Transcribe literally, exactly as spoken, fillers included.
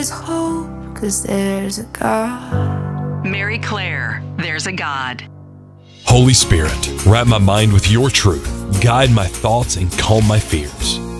There's hope, 'cause there's a God. Mary Claire, There's a God. Holy Spirit, wrap my mind with your truth, guide my thoughts, and calm my fears.